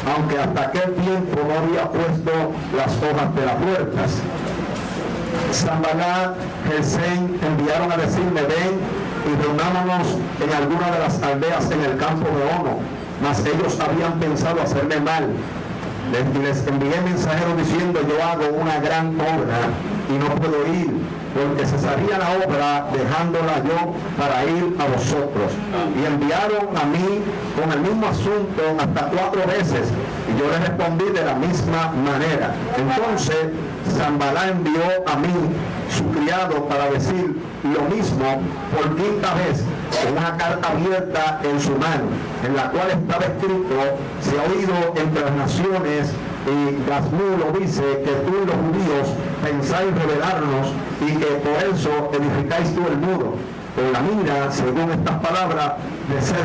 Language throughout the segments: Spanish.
aunque hasta aquel tiempo no había puesto las hojas de las puertas. Sanballat, Gesem enviaron a decirme: ven y reunámonos en alguna de las aldeas en el campo de Ono, mas ellos habían pensado hacerme mal. Les envié mensajeros diciendo: yo hago una gran obra y no puedo ir, porque cesaría la obra dejándola yo para ir a vosotros. Y enviaron a mí con el mismo asunto hasta 4 veces, y yo les respondí de la misma manera. Entonces Sanballat envió a mí su criado para decir lo mismo por 5ª vez, con una carta abierta en su mano, en la cual estaba escrito: se ha oído entre las naciones, y Gazmú lo dice, que tú y los judíos pensáis rebelarnos, y que por eso edificáis tú el muro, con la mira, según estas palabras, de ser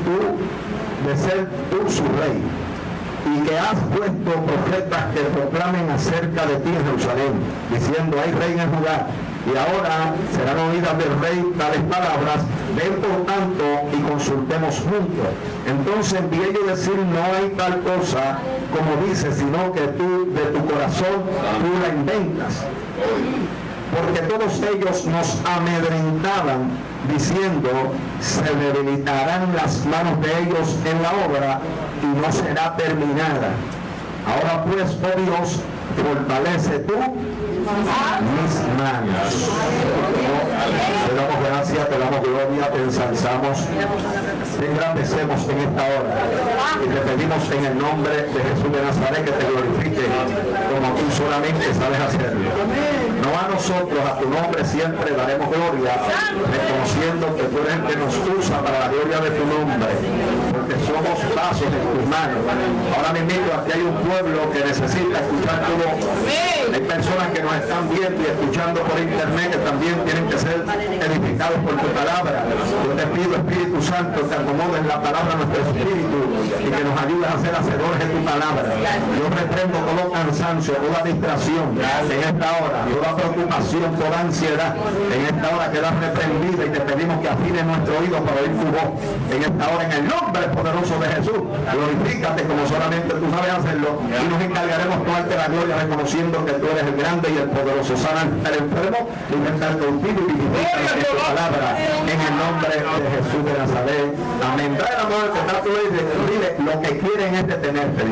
tú su rey, y que has puesto profetas que proclamen acerca de ti en Jerusalén, diciendo: hay rey en Judá. Y ahora serán oídas del rey tales palabras: ven por tanto y consultemos juntos. Entonces envié yo decir: no hay tal cosa como dices, sino que tú de tu corazón tú la inventas. Porque todos ellos nos amedrentaban diciendo: se debilitarán las manos de ellos en la obra y no será terminada. Ahora pues, oh Dios, fortalece tú mis manos. Te damos gracias, te damos gloria, te ensalzamos, te engrandecemos en esta hora y te pedimos en el nombre de Jesús de Nazaret que te glorifique como tú solamente sabes hacerlo. No a nosotros, a tu nombre siempre daremos gloria, reconociendo que tú eres el que nos usa para la gloria de tu nombre, porque somos vasos en tus manos. Ahora mismo aquí hay un pueblo que necesita escuchar tu voz. Hay personas que nos están viendo y escuchando por internet que también tienen que ser edificados por tu palabra. Yo te pido, Espíritu Santo, que acomodes la palabra a nuestro espíritu y que nos ayudes a ser hacedores de tu palabra. Yo reprendo todo cansancio, toda distracción en esta hora, toda preocupación, toda ansiedad. En esta hora queda reprendida y te pedimos que afines nuestro oído para oír tu voz. En esta hora, en el nombre poderoso de Jesús, glorifícate como solamente tú sabes hacerlo, y nos encargaremos de darte la gloria, reconociendo que tú eres el grande y el poderoso. Sana al enfermo, libertar contigo y vivificar tu palabra en el nombre de Jesús de Nazaret. Amén. Trae la mano que está tú y dile: lo que quieren es detenerte.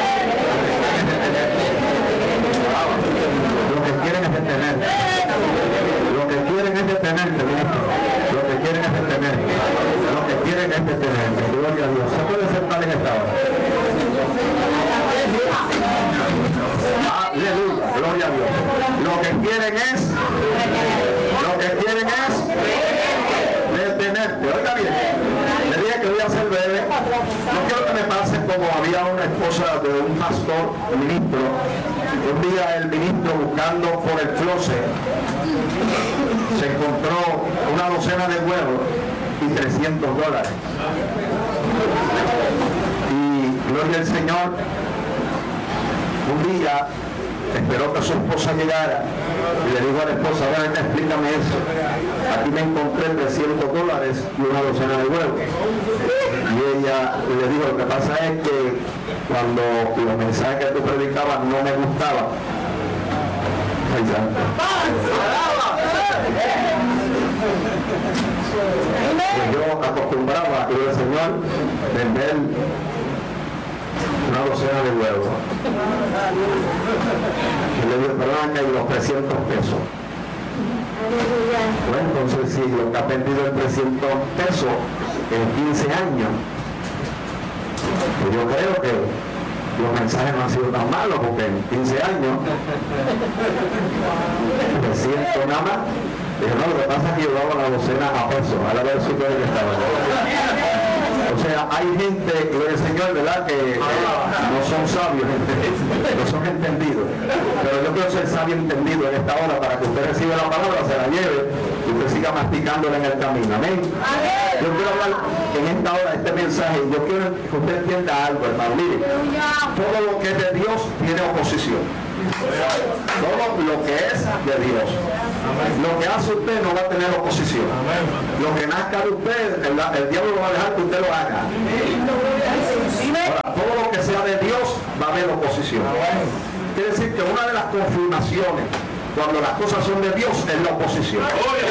Lo que quieren es detenerte. Lo que quieren es detenerte. Lo que quieren es detenerte. Lo que quieren es detenerte. Gloria a Dios. Se puede sentar en esta hora. Aleluya, gloria a Dios. Lo que quieren es detenerte. Oiga bien, le dije que voy a ser breve. No quiero que me pase como había una esposa de un pastor, un ministro. Un día el ministro, buscando por el closet, se encontró una docena de huevos y $300. Y gloria al Señor, un día esperó que su esposa llegara y le dijo a la esposa: ven, explícame eso. Aquí me encontré $300 y una docena de huevos. Y ella le dijo: lo que pasa es que cuando los mensajes que tú predicabas no me gustaban. Pues yo acostumbraba, y el Señor, vender una docena de huevos. Y le dio perdón y los $300. Bueno, entonces si lo que ha vendido en $300 en 15 años, pues yo creo que los mensajes no han sido tan malos, porque en 15 años 300 nada más. Dije: no, lo que pasa es que yo daba la docena a pesos, a la vez que estaba. O sea, hay gente, gloria al Señor, ¿verdad?, que no son sabios, no son entendidos. Pero yo quiero ser sabio entendido en esta hora para que usted reciba la palabra, se la lleve y usted siga masticándola en el camino. Amén. Yo quiero hablar en esta hora de este mensaje y yo quiero que usted entienda algo, hermano. Mire, todo lo que es de Dios tiene oposición. Todo lo que es de Dios. Lo que hace usted no va a tener oposición. Lo que nazca de usted, el diablo no va a dejar que usted lo haga. Ahora, todo lo que sea de Dios haber oposición. Quiere decir que una de las confirmaciones cuando las cosas son de Dios es la oposición.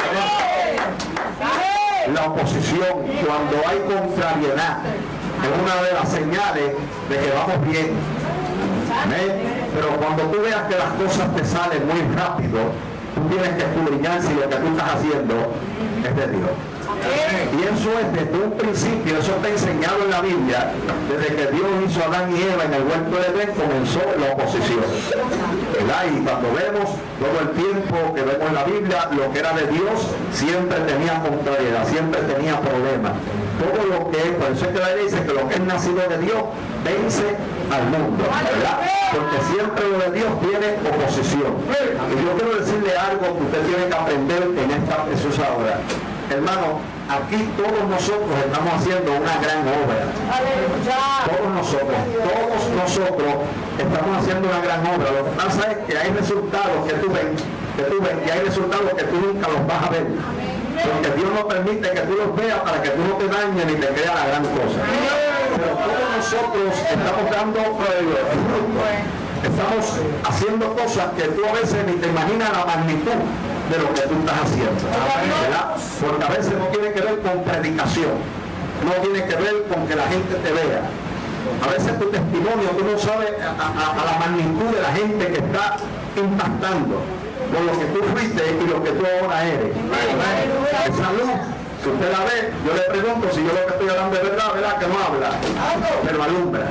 La oposición, cuando hay contrariedad, es una de las señales de que vamos bien. Pero cuando tú veas que las cosas te salen muy rápido, tú tienes que escudriñar si lo que tú estás haciendo es de Dios. Y eso es desde un principio, eso está enseñado en la Biblia. Desde que Dios hizo a Adán y Eva en el huerto de Edén, comenzó la oposición, ¿verdad? Y cuando vemos todo el tiempo que vemos en la Biblia, lo que era de Dios siempre tenía contrariedad, siempre tenía problemas. Todo lo que es, por eso es que la Biblia dice que lo que es nacido de Dios vence al mundo, ¿verdad? Porque siempre lo de Dios tiene oposición. Y yo quiero decirle algo que usted tiene que aprender en esta Jesús ahora. Hermano, aquí todos nosotros estamos haciendo una gran obra. Todos nosotros estamos haciendo una gran obra. Lo que pasa es que hay resultados que tú ves, y hay resultados que tú nunca los vas a ver. Porque Dios no permite que tú los veas para que tú no te dañes ni te creas la gran cosa. Pero todos nosotros estamos dando estamos haciendo cosas que tú a veces ni te imaginas la magnitud de lo que tú estás haciendo, ¿verdad? Porque a veces no tiene que ver con predicación, no tiene que ver con que la gente te vea. A veces tu testimonio, tú no sabes a la magnitud de la gente que está impactando con lo que tú fuiste y lo que tú ahora eres. Esa luz, si usted la ve, yo le pregunto si yo lo que estoy hablando es verdad, ¿verdad? Que no habla, pero alumbra.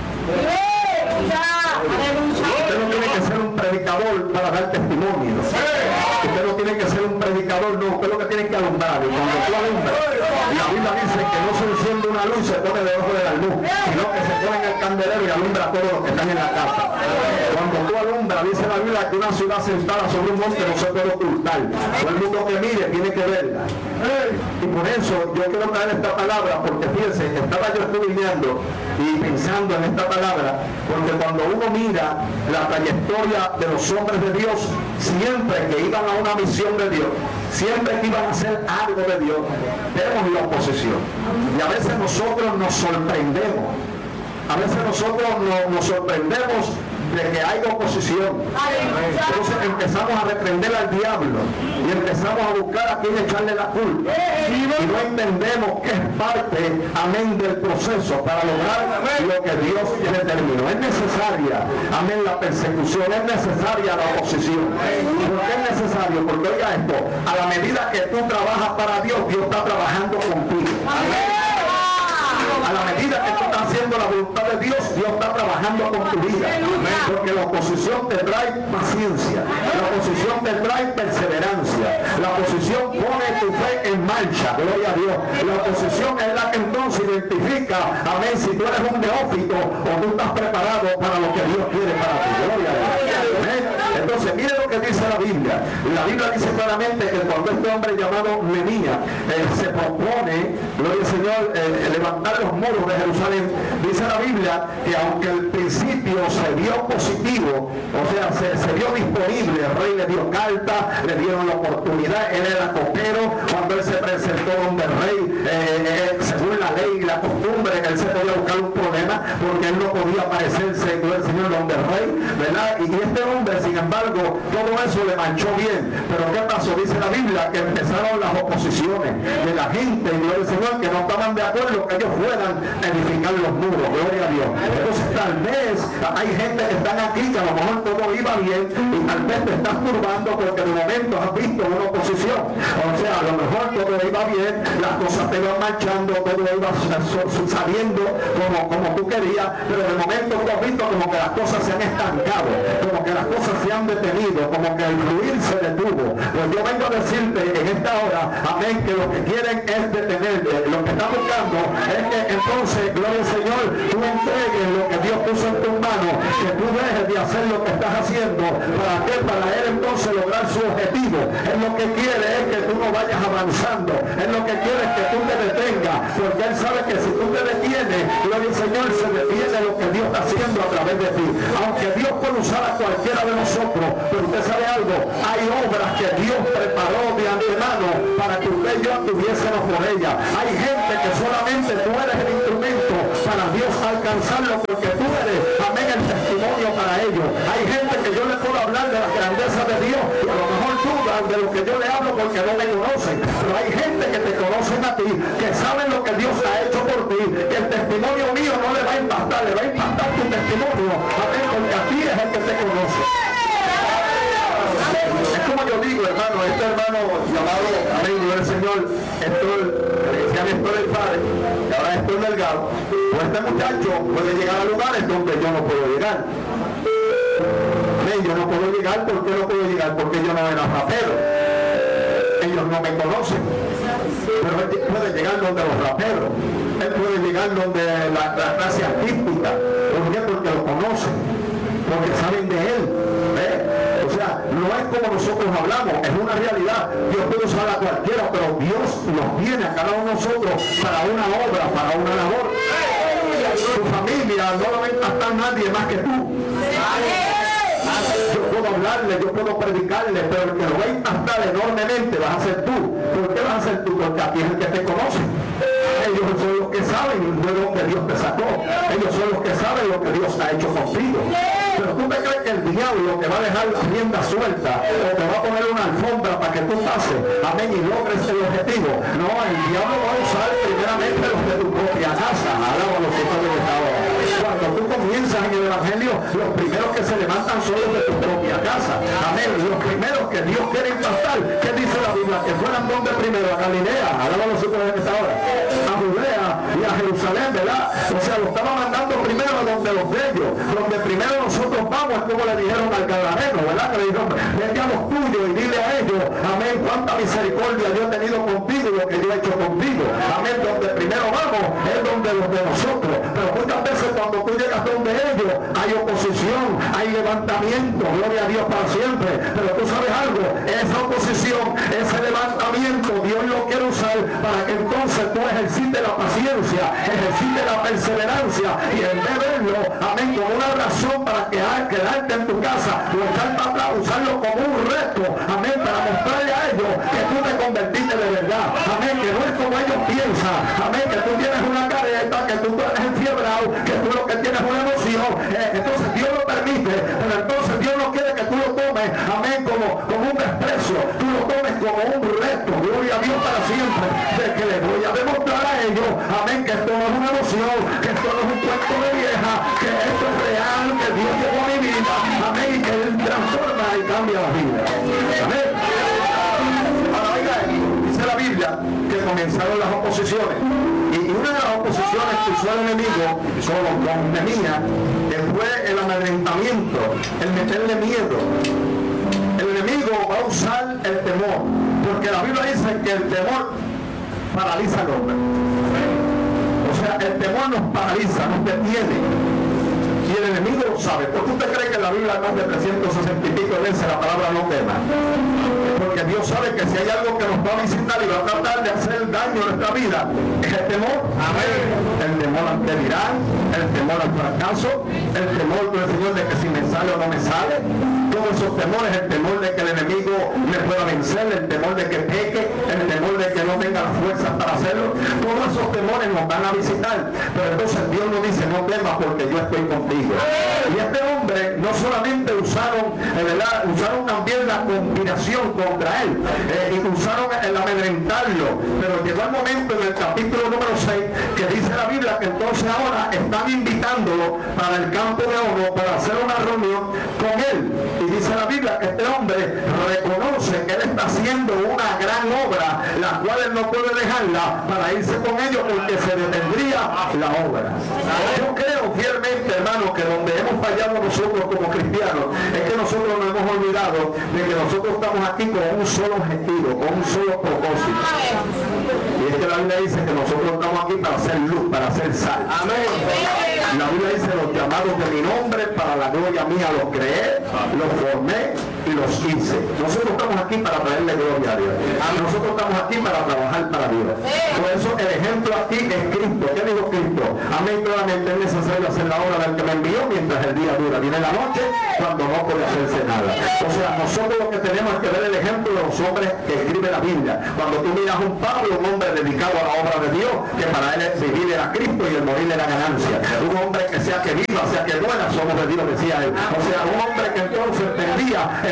Usted no tiene que ser un predicador para dar testimonio. Usted no tiene que ser un predicador, no, usted lo que tiene que alumbrar. Y cuando tú alumbras, la Biblia dice que no se enciende una luz y se pone debajo de la luz, sino que se pone en el candelero y alumbra a todos los que están en la casa. Cuando tú alumbras, dice la Biblia que una ciudad sentada sobre un monte no se puede ocultar. Todo el mundo que mire tiene que verla. Y por eso yo quiero traer esta palabra, porque fíjense, estaba yo estudiando y pensando en esta palabra, porque cuando uno mira la trayectoria de los hombres de Dios, siempre que iban a una misión de Dios, siempre que iban a hacer algo de Dios, vemos la oposición. Y a veces nosotros nos sorprendemos. A veces nosotros nos sorprendemos de que hay oposición. Entonces empezamos a reprender al diablo y empezamos a buscar a quién echarle la culpa. Y no entendemos que es parte, amén, del proceso para lograr lo que Dios determinó. Es necesaria, amén, la persecución, es necesaria la oposición. ¿Por qué es necesario? Porque oiga esto, a la medida que tú trabajas para Dios, Dios está trabajando contigo. A la medida que tú estás haciendo la voluntad de Dios, Dios está trabajando con tu vida. Porque la oposición te trae paciencia, la oposición te trae perseverancia, la oposición pone tu fe en marcha, gloria a Dios. La oposición es la que entonces identifica, amén, si tú eres un neófito o tú estás preparado para lo que Dios quiere para ti, gloria a Dios. ¿Amén? Entonces mire lo que dice la Biblia. La Biblia dice claramente que cuando este hombre llamado Nehemías se propone, gloria al Señor, levantar los muros de Jerusalén, dice la Biblia que aunque al principio se vio positivo, o sea, se vio disponible, el rey le dio carta, le dieron la oportunidad, él era copero, cuando él se presentó donde el rey, según la ley y la costumbre, él se podía buscar un problema, porque él no podía aparecerse, gloria al Señor, donde el rey, ¿verdad? Y este hombre, sin embargo, todo eso le manchó bien. Pero ¿qué pasó? Dice la Biblia que empezaron las oposiciones de la gente, gloria al Señor, que no estaban de acuerdo que ellos fueran a edificar los muros, gloria a Dios. Entonces tal vez hay gente que están aquí que a lo mejor todo iba bien y tal vez te estás turbando porque de momento has visto una oposición. O sea, a lo mejor todo iba bien, las cosas te iban marchando, todo iba saliendo como tú querías, pero de momento tú has visto como que las cosas se han estancado, como que las cosas se han detenido, como que el fluir se detuvo. Pues yo vengo a decirte en esta hora, amén, que lo que quieren es detenerte. Lo que están buscando es que entonces, gloria al Señor, tú entregues lo que Dios puso en tus manos, que tú dejes de hacer lo que estás haciendo. ¿Para qué? Para él entonces lograr su objetivo. Él lo que quiere es que tú no vayas avanzando. Él lo que quiere es que tú te detengas, porque él sabe que si tú te detienes, gloria al Señor, se detiene lo que Dios está haciendo a través de ti. Aunque Dios puede usar a cualquiera de nosotros, pero usted sabe algo, hay obras que Dios preparó de antemano para que usted y yo anduviésemos por ella. Hay gente que solamente tú eres el instrumento para Dios alcanzarlo, porque tú eres, amén, el testimonio Pero hay gente que te conocen a ti, que saben lo que Dios ha hecho por ti, que el testimonio mío no le va a impactar, le va a impactar tu testimonio. Amén, porque a ti es el que te conoce. Es como yo digo, hermano, este hermano llamado amigo del Señor, Héctor, le decían Héctor el padre, y ahora Héctor Delgado, pues este muchacho puede llegar a lugares donde yo no puedo llegar. Amén, yo no puedo llegar. ¿Por qué no puedo llegar? Porque yo no era rapero. Ellos no me conocen. Pero él puede llegar donde los raperos. Él puede llegar donde la clase artística. ¿Por qué? Porque lo conocen. Porque saben de él. O sea, no es como nosotros hablamos, es una realidad. Dios puede usar a cualquiera, pero Dios nos tiene a cada uno de nosotros para una obra, para una labor. Tu familia no lo va a impactar nadie más que tú. Yo puedo hablarle, yo puedo predicarle, pero el que lo va a impactar enormemente vas a ser tú. ¿Por qué vas a ser tú? Porque a ti es el que te conoce. Ellos son los que saben de dónde Dios te sacó. Ellos son los que saben lo que Dios ha hecho contigo. Pero tú te crees que el diablo te va a dejar la rienda suelta o te va a poner una alfombra para que tú pases, amén, y logres el objetivo. No, el diablo va a usar primeramente los de tu propia casa. Alaba los hijos de esta hora. Cuando tú comienzas en el evangelio, los primeros que se levantan son los de tu propia casa. Amén. Los primeros que Dios quiere impactar, ¿qué dice la Biblia? Que fueran donde primero, a Galilea. Alaba los hijos de esta hora. A Judea y a Jerusalén, ¿verdad? O sea, lo estaba mandando primero a donde los de ellos, donde primero nosotros vamos, es como le dijeron al gadareno, ¿verdad? Que le dijeron, vete a los tuyos y dile a ellos, amén, cuánta misericordia yo he tenido contigo y lo que yo he hecho contigo. Amén, donde primero vamos es donde los de nosotros. Pero muchas veces cuando tú llegas donde ellos, hay oposición, hay levantamiento, gloria a Dios para siempre. Pero tú sabes algo, esa oposición, ese levantamiento, Dios lo quiere usar para que entonces tú ejercites la paciencia, ejercites la perseverancia, y en vez de verlo, amén, como una razón para quedarte en tu casa o echar para atrás, usarlo como un reto, amén, para mostrarle a ellos que tú te convertiste de verdad, amén, que no es como ellos piensan, amén, que tú tienes una careta, que tú eres enfiebrado, que tú lo que tienes es una emoción, entonces Dios lo permite, pero entonces Dios no quiere que tú lo tomes, amén, como un desprecio, tú lo tomes como un reto, gloria a Dios para siempre, de que les voy a demostrar a ellos, amén, que esto no es una emoción, que esto no es un cuento de vieja, que esto es real, que Dios llegó a mi vida, amén, y que Él transforma y cambia la vida, amén. Ahora oiga, dice la Biblia que comenzaron las oposiciones, y una de las oposiciones que usó el enemigo con Nehemías fue el amedrentamiento, el meterle miedo. El enemigo va a usar el temor, porque la Biblia dice que el temor paraliza al hombre. O sea, el temor nos paraliza, nos detiene. Y el enemigo lo sabe. ¿Por qué usted cree que la Biblia más de 360 y pico veces la palabra no tema? Porque Dios sabe que si hay algo que nos va a visitar y va a tratar de hacer daño a nuestra vida, es el temor. Amén. El temor al que dirán, el temor al fracaso, el temor del Señor de que si me sale o no me sale. Todos esos temores, el temor de que el enemigo me pueda vencer, el temor de que peque, el temor de que no tenga las fuerzas para hacerlo. Todos esos temores nos van a visitar. Pero entonces Dios nos dice, no temas porque yo estoy contigo. Y este hombre no solamente usaron también la conspiración contra él, y usaron el amedrentarlo, pero llegó el momento en el capítulo número 6 que dice la Biblia que entonces ahora están invitándolo para el campo de oro para hacer una reunión con él, y dice la Biblia que este hombre reconoce que él está haciendo una gran obra, la cual él no puede dejarla para irse con ellos porque se detendría la obra. Yo creo fielmente, hermano, que donde hemos fallado nosotros como cristianos es que nosotros nos hemos olvidado de que nosotros estamos aquí con un solo objetivo, con un solo propósito. Y es que la Biblia dice que nosotros estamos aquí para hacer luz, para hacer sal. Amén. La Biblia dice los llamados de mi nombre, para la gloria mía los creé, los formé y los hice. Nosotros estamos aquí para traerle gloria a Dios. Nosotros estamos aquí para trabajar para Dios. Por eso el ejemplo aquí es Cristo. ¿Qué dijo Cristo? Amén, claramente es necesario hacer la obra del que me envió mientras el día dura. Viene la noche cuando no puede hacerse nada. O sea, nosotros lo que tenemos es que ver el ejemplo de los hombres que escribe la Biblia. Cuando tú miras a un Pablo, un hombre dedicado a la obra de Dios, que para él vivir era Cristo y el morir era ganancia. Un hombre que sea que viva, sea que muera, somos de Dios, decía él. O sea, un hombre que entonces entendía el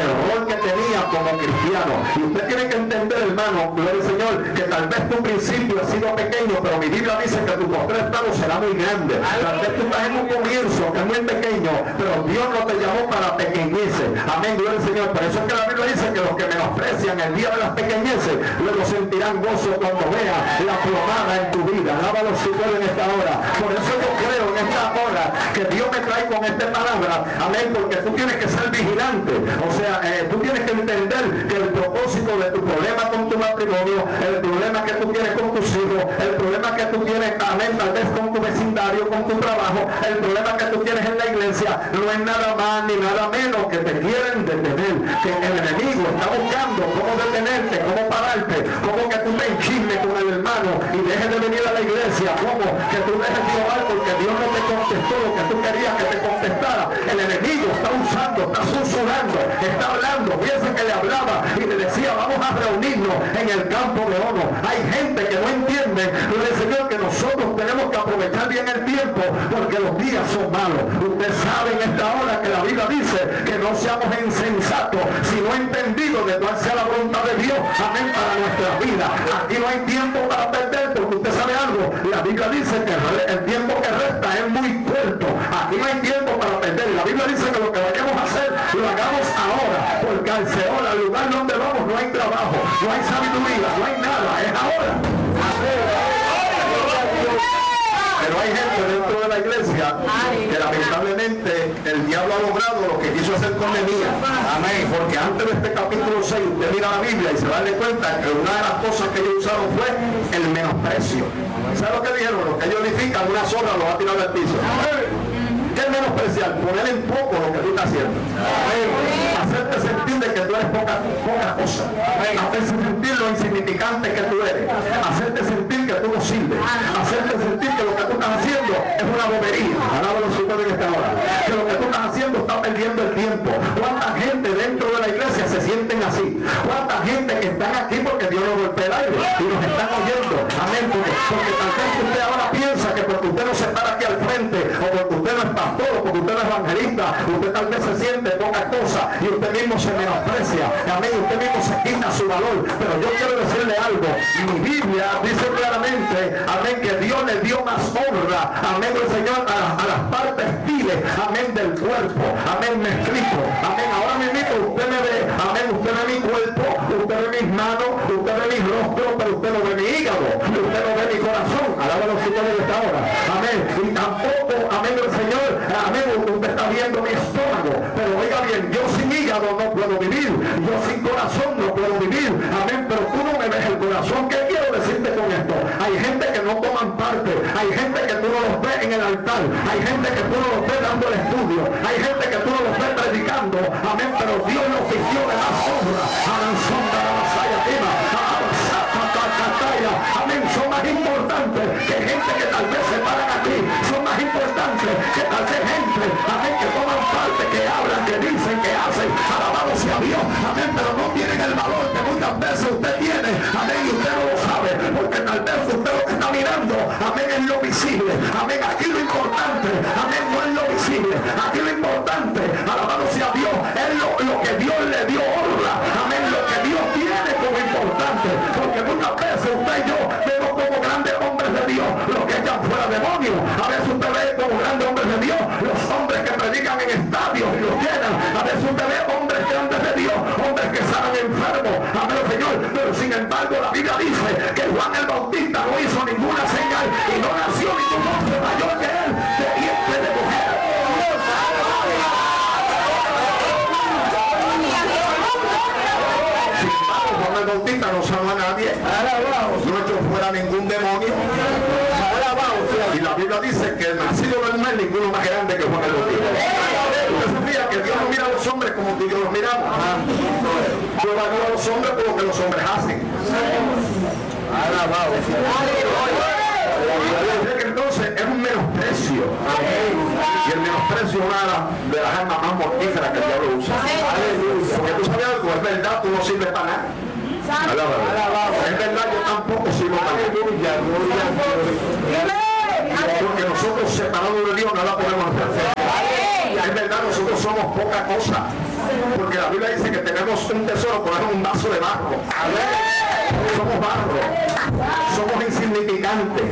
el rol que tenía como cristiano. Y usted tiene que entender, hermano, gloria al Señor, que tal vez tu principio ha sido pequeño, pero mi Biblia dice que tu postrer estado será muy grande. Tal vez tú estás en un comienzo que es muy pequeño, pero Dios no te llamó para pequeñeces. Amén, gloria al Señor. Por eso es que la Biblia dice que los que menosprecian el día de las pequeñeces, luego sentirán gozo cuando vean la plomada en tu vida. Alábalo si puede en esta hora. Por eso yo creo en esta hora que Dios me trae con esta palabra. Amén, porque tú tienes que ser vigilante. O sea, tú tienes que entender que el propósito de tu problema con tu matrimonio, el problema que tú tienes con tus hijos, el problema que tú tienes, amén, tal vez con tu vecindario, con tu trabajo, el problema que tú tienes en la iglesia, no es nada más ni nada menos que te quieren detener, que el enemigo está buscando cómo detenerte, cómo pararte, cómo que tú te enchismes con el hermano y dejes de venir a la iglesia, cómo que tú dejes de orar porque Dios no te contestó lo que tú querías que te contestara. El enemigo está usando, está susurrando, está hablando. Fíjense que le hablaba y le decía, vamos a reunirnos en el campo de Ono. Hay gente que no entiende, pero el Señor, que nosotros tenemos que aprovechar bien el tiempo porque los días son malos. Usted sabe en esta hora que la Biblia dice que no seamos insensatos, sino entendidos de cuál sea la voluntad de Dios, amén, para nuestra vida. Aquí no hay tiempo para perder, porque usted sabe algo, la Biblia dice que el tiempo que resta es muy corto. Aquí no hay tiempo para perder. La Biblia dice que lo que vayamos a hacer, lo hagamos ahora, porque al Seol, al lugar donde vamos, no hay trabajo, no hay sabiduría, no hay nada, es ahora. Pero hay gente dentro de la iglesia que lamentablemente el diablo ha logrado lo que quiso hacer con Nehemías. Amén. Porque antes de este capítulo 6 usted mira la Biblia y se va a dar cuenta que una de las cosas que ellos usaron fue el menosprecio. ¿Sabe lo que dijeron? Lo que ellos edifican, una zorra lo va a tirar al piso. ¿Qué es menospreciar? Poner en poco lo que tú estás haciendo. Amén. Hacerte sentir de que tú eres poca cosa. Amén. Hacerte sentir lo insignificante que tú eres. Hacerte sentir que tú no sirves. Hacerte sentir que lo que tú estás haciendo es una bobería. Alábalo si puede en esta hora. Que lo que tú estás haciendo está perdiendo el tiempo. ¿Cuánta gente dentro de la iglesia se sienten así? ¿Cuánta gente que están aquí porque Dios nos golpea el aire y nos están oyendo? Amén. Porque tal vez usted ahora piensa que porque usted no se para aquí al frente, o porque usted no es pastor, o porque usted no es evangelista, usted tal vez se siente poca cosa y usted mismo se menosprecia. Amén. Usted mismo se quita su valor. Pero yo quiero decirle algo. Mi Biblia dice claramente, amén, que Dios le dio más honra, amén, el Señor, a las partes viles, amén, del cuerpo. Amén, me explico. Amén. Ahora mismo usted me ve, amén, usted ve mi cuerpo, usted ve mis manos, usted ve mi rostro, pero usted no ve mi hígado, usted no ve mi corazón. Alábalo si puede en esta hora. Amén. Y tampoco, amén, el Señor, amén, usted está viendo mi estómago, pero oiga bien, yo sin hígado no puedo vivir, yo sin corazón no puedo vivir. Amén. Pero tú no me ves el corazón. ¿Qué quiero decirte con esto? Hay gente que no toman parte, hay gente que tú no los ves en el altar, hay gente que tú no los ves dando el estudio, hay gente que tú no los ves predicando, amén, pero Dios los vistió de más honra. Amén, son más importantes que gente que tal vez se paran aquí, son más importantes que tal vez gente, amén, que toman parte, que hablan, que dicen, que hacen, alabado sea Dios, amén, pero no tienen el valor que muchas veces usted tiene, amén, y usted no lo sabe, porque tal vez usted lo que está mirando, amén, es lo visible, amén, aquí lo importante, amén, no es lo visible, aquí lo importante, alabado sea Dios, es lo que Dios le dio honra, amén, lo que Dios tiene como importante, porque muchas veces usted y yo vemos como grandes hombres de Dios los que echan fuera demonios, a veces usted ve como grandes hombres de Dios los hombres que predican en estadios y los llenan, a veces usted ve hombres grandes de Dios, hombres que sanan enfermos, amén, Señor, pero sin embargo la Biblia dice que Juan el Bautista no hizo ninguna señal y no nació ningún hombre mayor que él de vientre de mujer. Juan el Bautista no sanó a nadie, no echó fuera ningún demonio, y la Biblia dice que el nacido del mar ninguno más grande que Juan el Bautista. Usted sabía que Dios no mira a los hombres como Dios los miramos. Dios valora a los hombres por lo que los hombres hacen. Entonces es un menosprecio, y el menosprecio es una de las armas más mortíferas que el diablo usa. Porque tú sabes algo, es verdad, tú no sirves para nada. Es verdad, yo tampoco sirvo para nada. Porque nosotros separados de Dios nada podemos hacer. Es verdad, nosotros somos somos poca cosa, porque la Biblia dice que tenemos un tesoro, pero es un vaso de barro. Somos barro, somos insignificantes.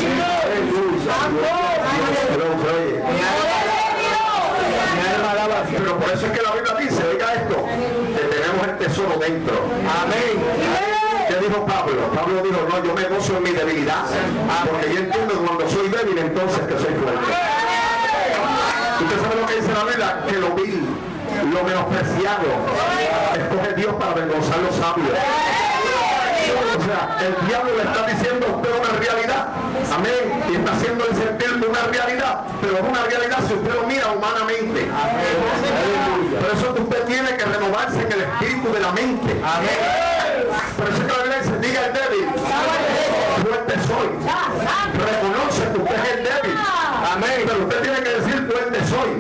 Pero por eso es que la Biblia dice, oiga esto, que tenemos el tesoro dentro. Amén. ¿Qué dijo Pablo? Pablo dijo, no, yo me gozo en mi debilidad, porque yo entiendo que cuando soy débil, entonces que soy fuerte. ¿Usted sabe lo que dice la Biblia? Que lo vil, lo menospreciado, escoge Dios para avergonzar los sabios. O sea, el diablo le está diciendo a usted una realidad, amén, y está haciéndole sentir una realidad, pero es una realidad si usted lo mira humanamente. Por eso que usted tiene que renovarse en el espíritu de la mente. Por eso que la Biblia dice, diga el débil, fuerte soy. Reconoce que usted es el débil, amén, pero usted tiene que decir fuerte soy.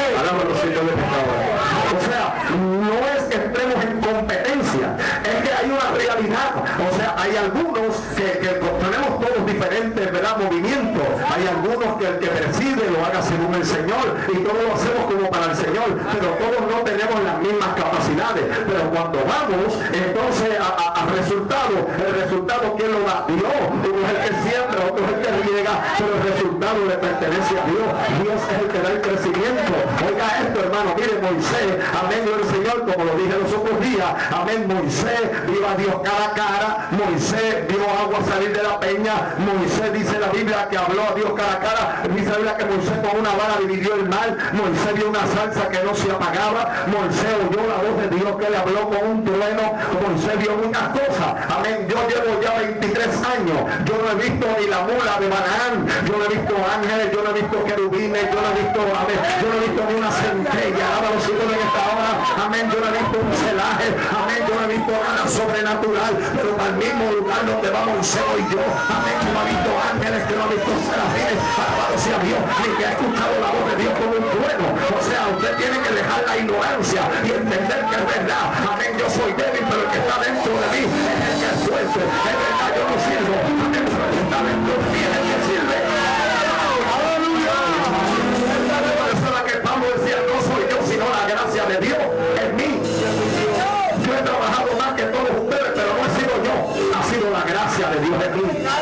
O sea, no es que entremos en competencia, es que hay una realidad. O sea, hay algunos que tenemos todos diferentes, ¿verdad?, movimientos. Hay algunos que el que preside lo haga según el Señor y todos lo hacemos como para el Señor, pero todos no tenemos las mismas capacidades. Pero cuando vamos entonces al resultado, el resultado ¿quién lo da? Dios. Uno es el que siembra, otro es el que riega, pero el resultado le pertenece a Dios. Dios es el que da el crecimiento. Oiga esto, hermano, mire, Moisés, amén, del Señor, como lo dije los otros días, amén, Moisés vio a Dios cara a cara, Moisés vio agua salir de la peña, Moisés dice la Biblia que habló a Dios cara a cara, dice la Biblia que Moisés con una vara dividió el mar, Moisés vio una salsa que no se apagaba, Moisés oyó la voz de Dios que le habló con un trueno, Moisés vio muchas cosas, amén. Yo llevo ya 23 años, yo no he visto ni la mula de Balaam, yo no he visto ángeles, yo no he visto querubines, yo no he visto, amén, yo no he visto ni una centella, alaba los hijos en esta hora, amén, yo no he visto un celaje, amén, yo no he visto nada sobrenatural, pero al mismo lugar donde va Moisés y yo, amén, que no ha visto ángeles, que no ha visto serafines, alabado sea Dios, ni que ha escuchado la voz de Dios como un trueno. O sea, usted tiene que dejar la ignorancia y entender que es verdad, amén, yo soy débil, pero el que está dentro de mí es el que es fuerte, es verdad, yo no sirvo, amén, pero el que está dentro de mí es el que sirve. Aleluya. Por eso es la que Pablo decía, no soy yo, sino la gracia de Dios en mí. Yo he trabajado más que todos ustedes, pero no he sido yo, ha sido la gracia de Dios en mí.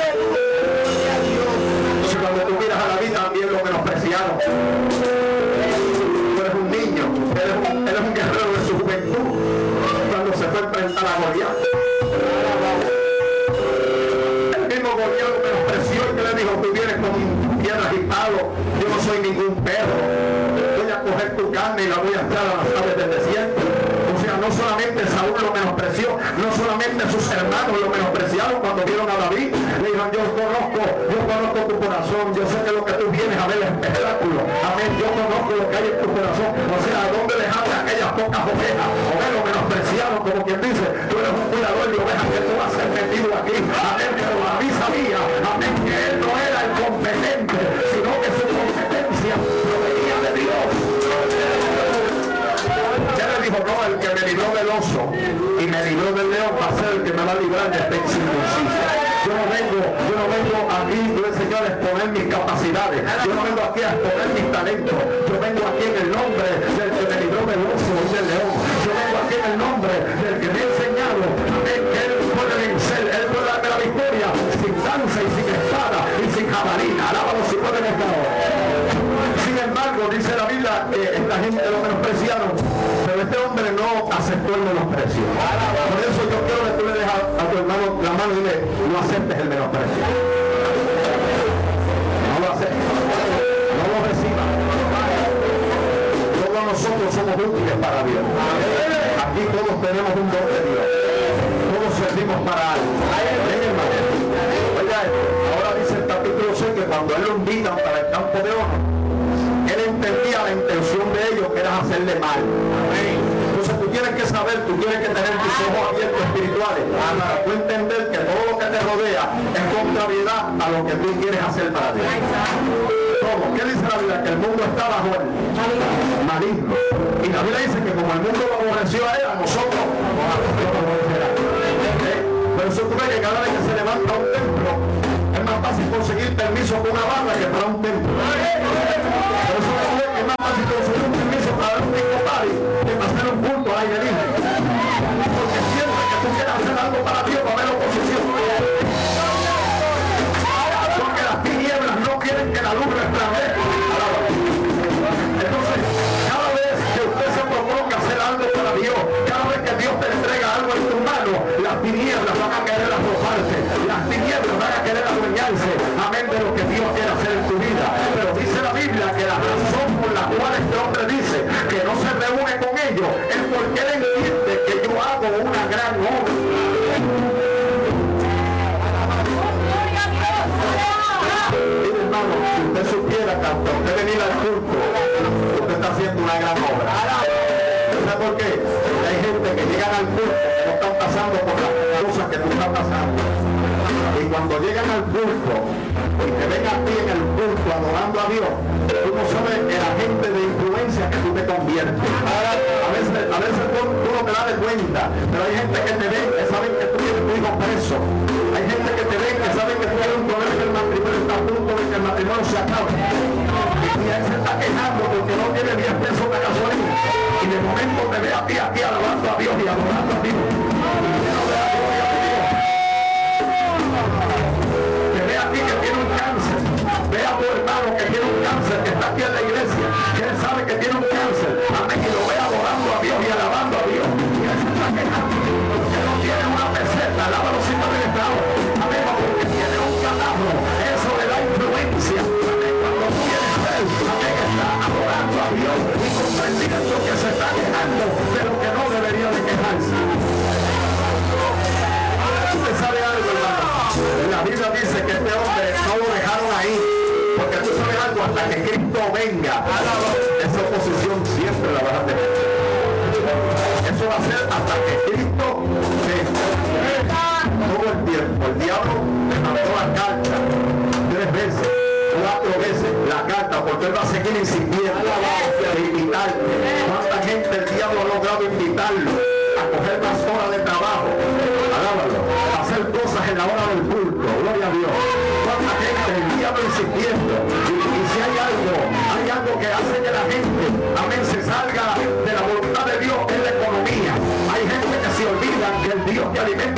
Entonces cuando tú miras a la vida, también lo menospreciaron. Tú eres un niño, eres un guerrero de su juventud, cuando se fue a enfrentar a Goliat. El mismo Goliat lo menospreció y que le dijo, tú vienes con piedras y palos, yo no soy ningún perro, voy a coger tu carne y la voy a echar a las aves del desierto. O sea, no solamente Saúl lo menospreció, no solamente sus hermanos lo menospreciaron cuando vieron a David, le dijeron, yo conozco tu corazón, yo sé que lo que tú vienes a ver es espectáculo, amén, yo conozco lo que hay en tu corazón, o sea, ¿a dónde dejaste aquellas pocas ovejas? Lo menospreciaron, como quien dice, tú eres un cuidador de ovejas que tú vas a ser metido aquí, amén, pero David sabía, amén, que él no era el competente, sino que su competencia provenía de Dios. Dijo, no, el que me libró del oso y me libró del león va a ser el que me va a librar de esta incircuncisión. Yo no vengo aquí, Señor, a exponer mis capacidades, yo no vengo aquí a exponer mis talentos, yo vengo aquí en el nombre del que me libró del oso y del león, yo vengo aquí en el nombre del que me ha enseñado, amén, que él puede vencer, él puede darme la victoria sin lanza y sin espada y sin jabalina. Alábalo si pueden estar. Sin embargo, dice la Biblia que esta gente lo menospreciaron, pero este hombre no aceptó el menosprecio. Por eso yo quiero que tú le dejes a tu hermano la mano y dile, no aceptes el menosprecio. No lo aceptes. No lo recibas. Todos nosotros somos útiles para Dios. Aquí todos tenemos un don de Dios. Todos servimos para algo. Oiga, ahora dice el capítulo 6 que cuando él lo invitan para el campo de oro, él entendía la intención de ellos, que era hacerle mal. Amén. Entonces tú tienes que saber, tú tienes que tener tus ojos abiertos espirituales para tú entender que todo lo que te rodea es contrariedad a lo que tú quieres hacer para Dios. Todo. ¿Qué dice la Biblia? Que el mundo está bajo el maligno. Y la Biblia dice que como el mundo lo aborreció a él, a nosotros lo aborrecerá. Por eso tú ves que cada vez que se levanta un templo, es más fácil conseguir permiso con una barra que para un templo. Por eso tú ves que es más fácil conseguir un permiso para un la cual este hombre dice que no se reúne con ellos, es porque él entiende que yo hago una gran obra. Mire, hermano, si usted supiera que hasta usted venir al culto, usted está haciendo una gran obra. ¿Sabe por qué? Porque hay gente que llegan al culto que no están pasando por las cosas que tú estás pasando. Y cuando llegan al culto y te ven a ti en el culto adorando a Dios, tú no sabes el agente de influencia que tú te conviertes. A veces tú no te das de cuenta, pero hay gente que te ve, que saben que tú tienes tu hijo preso. Hay gente que te ve, que saben que tú tienes un problema, que el matrimonio está a punto de que el matrimonio se acabe. Y él se está quejando porque no tiene 10 pesos de gasolina. Y de momento te ve a ti aquí alabando a Dios y adorando a Dios. Te ve a ti que tiene un cáncer. Ve a tu hermano que tiene un cáncer, que está aquí en la iglesia, que él sabe que tiene un cáncer. Amén. Y lo ve adorando a Dios y alabando a Dios. Y él se está quejando porque no tiene una peseta. Alábalo sin haber estado. Amén. Porque tiene un catarro. Eso le da influencia. Amén. Cuando tú vienes a él, amén, está adorando a Dios y comprendiendo que se está quejando de lo que no debería de quejarse. ¿Usted sabe algo, hermano? La Biblia dice que este hombre no lo dejaron ahí, porque tú sabes algo, hasta que Cristo venga, esa oposición siempre la vas a tener. Eso va a ser hasta que Cristo venga. Todo el tiempo. El diablo le mandó la carta 3 veces, 4 veces la carta, porque él va a seguir insistiendo de invitarlo. ¿Cuánta gente el diablo ha logrado invitarlo a coger más horas de trabajo? Alábalo, a hacer cosas en la hora del culto. Gloria a Dios. ¿Cuánta gente el diablo insistiendo? Y si hay algo que hace que la gente, amén, se salga de la voluntad de Dios, es la economía. Hay gente que se olvida que el Dios que alimenta